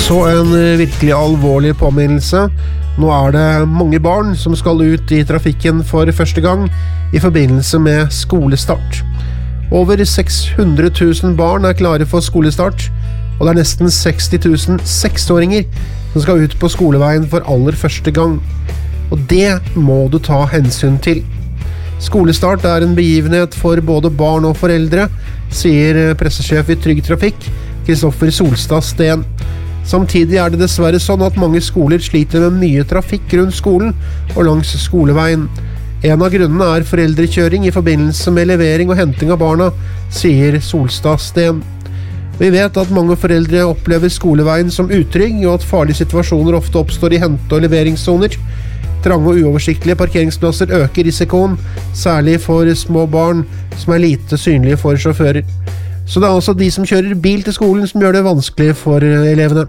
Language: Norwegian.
Så en virkelig alvorlig påminnelse. Nå det mange barn som skal ut i trafikken for første gang i forbindelse med skolestart. Over 600 000 barn klare for skolestart, og det nesten 60 000 seksåringer som skal ut på skoleveien for aller første gang. Og det må du ta hensyn til. Skolestart en begivenhet for både barn og foreldre, sier pressesjef i Trygg Trafikk, Kristoffer Solstad Steen. Samtidig det dessverre sånn at mange skoler sliter med mye trafikk rundt skolen og langs skoleveien. En av grunnene foreldrekjøring i forbindelse med levering og henting av barna, sier Solstad Steen. Vi vet at mange foreldre opplever skoleveien som utrygg, og at farlige situasjoner ofte oppstår i hente- og leveringssoner. Trange og uoversiktlige parkeringsplasser øker risikoen, særlig for små barn som lite synlige for sjåfører. Så det altså de som kjører bil til skolen som gjør det vanskelig for elevene.